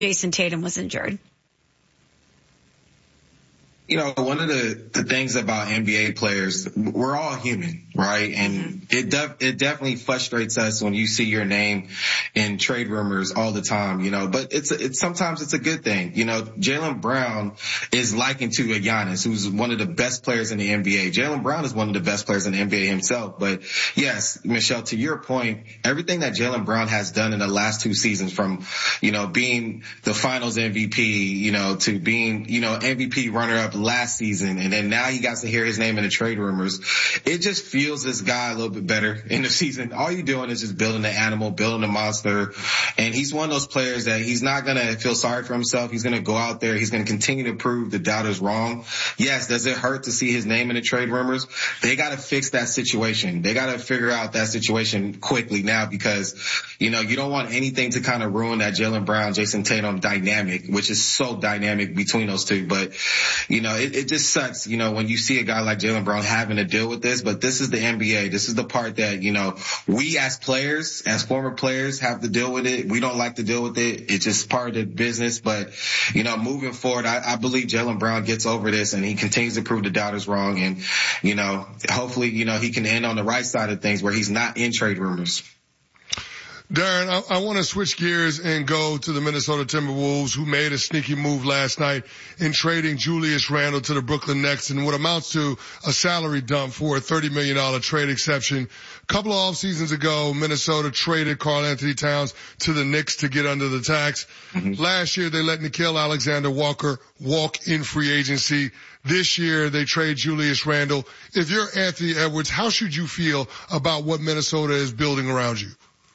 Jason Tatum was injured. You know, one of the things about NBA players, we're all human, right? And it definitely frustrates us when you see your name in trade rumors all the time, you know, but sometimes it's a good thing. You know, Jaylen Brown is likened to a Giannis, who's one of the best players in the NBA. Jaylen Brown is one of the best players in the NBA himself. But yes, Michelle, to your point, everything that Jaylen Brown has done in the last 2 seasons, from, you know, being the finals MVP, you know, to being, you know, MVP runner up last season, and then now he got to hear his name in the trade rumors. It just fuels this guy a little bit better in the season. All you're doing is just building an animal, building a monster, and he's one of those players that he's not going to feel sorry for himself. He's going to go out there. He's going to continue to prove the doubters wrong. Yes, does it hurt to see his name in the trade rumors? They got to fix that situation. They got to figure out that situation quickly now, because, you know, you don't want anything to kind of ruin that Jaylen Brown, Jason Tatum dynamic, which is so dynamic between those two. But, you know, it just sucks, you know, when you see a guy like Jaylen Brown having to deal with this. But this is the NBA. This is the part that, you know, we as players, as former players, have to deal with it. We don't like to deal with it. It's just part of the business. But, you know, moving forward, I believe Jaylen Brown gets over this and he continues to prove the doubters wrong. And, you know, hopefully, you know, he can end on the right side of things where he's not in trade rumors. Darren, I want to switch gears and go to the Minnesota Timberwolves, who made a sneaky move last night in trading Julius Randle to the Brooklyn Nets in what amounts to a salary dump for a $30 million trade exception. A couple of off seasons ago, Minnesota traded Karl-Anthony Towns to the Knicks to get under the tax. Last year, they let Nickeil Alexander-Walker walk in free agency. This year, they trade Julius Randle. If you're Anthony Edwards, how should you feel about what Minnesota is building around you?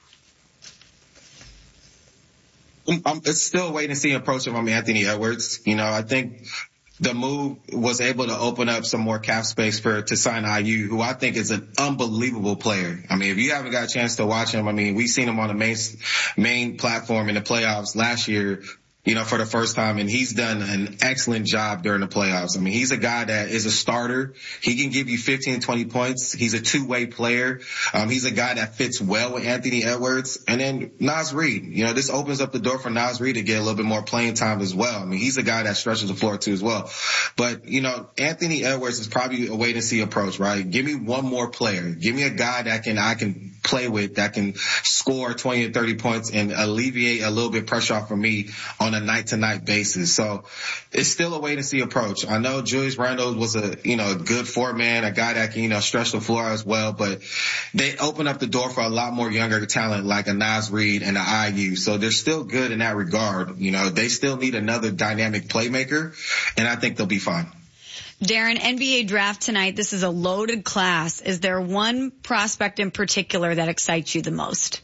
It's still waiting to see an approach from Anthony Edwards. You know, I think the move was able to open up some more cap space to sign IU, who I think is an unbelievable player. I mean, if you haven't got a chance to watch him, I mean, we've seen him on the main platform in the playoffs last year, you know, for the first time, and he's done an excellent job during the playoffs. I mean, he's a guy that is a starter. He can give you 15, 20 points. He's a two-way player. He's a guy that fits well with Anthony Edwards. And then Naz Reid, you know, this opens up the door for Naz Reid to get a little bit more playing time as well. I mean, he's a guy that stretches the floor too as well. But, you know, Anthony Edwards is probably a wait and see approach, right? Give me one more player. Give me a guy that I can play with, that can score 20 or 30 points and alleviate a little bit pressure off of me on a night-to-night basis. So it's still a wait-and-see approach. I know Julius Randle was a good four-man, a guy that can, you know, stretch the floor as well, but they open up the door for a lot more younger talent like a Naz Reid and a IU. So they're still good in that regard. You know, they still need another dynamic playmaker, and I think they'll be fine. Darren, NBA draft tonight, this is a loaded class. Is there one prospect in particular that excites you the most?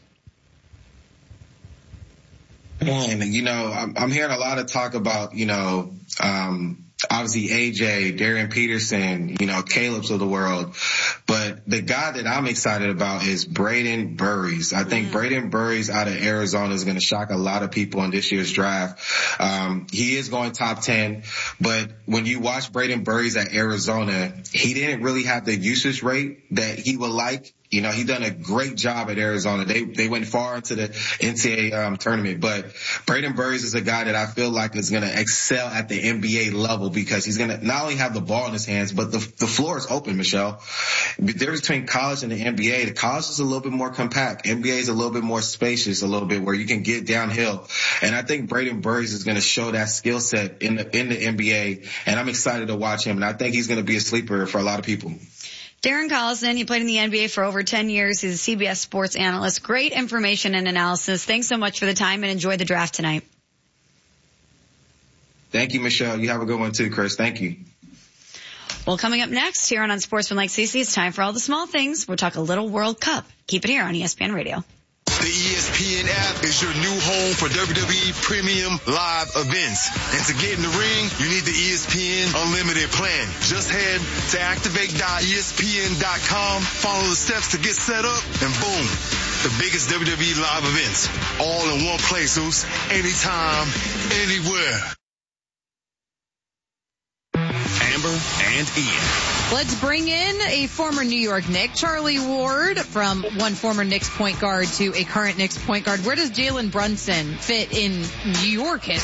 And, you know, I'm hearing a lot of talk about, you know, obviously AJ, Darian Peterson, you know, Caleb's of the world. But the guy that I'm excited about is Braden Burries. I think Braden Burries out of Arizona is going to shock a lot of people in this year's draft. He is going top 10, but when you watch Braden Burries at Arizona, he didn't really have the usage rate that he would like. You know, he done a great job at Arizona. They went far into the NCAA tournament, but Braden Burries is a guy that I feel like is going to excel at the NBA level, because he's going to not only have the ball in his hands, but the floor is open, Michelle. The difference between college and the NBA, the college is a little bit more compact. NBA is a little bit more spacious, a little bit where you can get downhill. And I think Braden Burries is going to show that skill set in the NBA, and I'm excited to watch him. And I think he's going to be a sleeper for a lot of people. Darren Collison, he played in the NBA for over 10 years. He's a CBS sports analyst. Great information and analysis. Thanks so much for the time, and enjoy the draft tonight. Thank you, Michelle. You have a good one too, Chris. Thank you. Well, coming up next here on Sportsman Like CC, it's time for all the small things. We'll talk a little World Cup. Keep it here on ESPN Radio. The ESPN app is your new home for WWE Premium Live events. And to get in the ring, you need the ESPN Unlimited plan. Just head to activate.espn.com, follow the steps to get set up, and boom, the biggest WWE live events. All in one place, Zeus. Anytime, anywhere. And Amber, and Ian. Let's bring in a former New York Knick, Charlie Ward, from one former Knicks point guard to a current Knicks point guard. Where does Jalen Brunson fit in New York history?